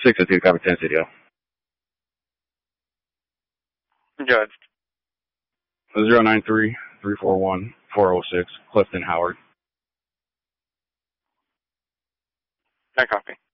602, copy 10 CDO. Judge. 093-341-406, Clifton Howard. I copy.